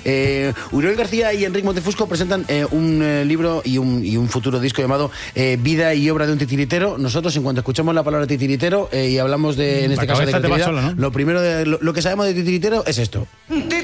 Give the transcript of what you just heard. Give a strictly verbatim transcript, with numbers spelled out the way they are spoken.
Eh, Uriol García y Enric Montefusco presentan eh, un eh, libro y un, y un futuro disco llamado eh, Vida y obra de un titiritero. Nosotros, en cuanto escuchamos la palabra titiritero eh, y hablamos de, en este la caso, de cabeza te va creatividad, sola, ¿no? lo primero, de, lo, lo que sabemos de titiritero es esto.